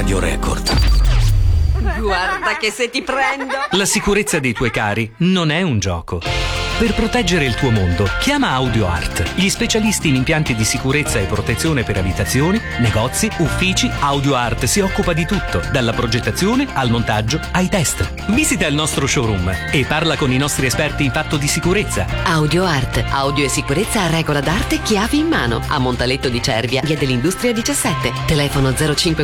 Radio Record. Guarda che se ti prendo! La sicurezza dei tuoi cari non è un gioco. Per proteggere il tuo mondo, chiama AudioArt, gli specialisti in impianti di sicurezza e protezione per abitazioni, negozi, uffici. AudioArt si occupa di tutto, dalla progettazione al montaggio ai test. Visita il nostro showroom e parla con i nostri esperti in fatto di sicurezza. AudioArt, audio e sicurezza a regola d'arte, chiavi in mano, a Montaletto di Cervia, via dell'Industria 17. Telefono 05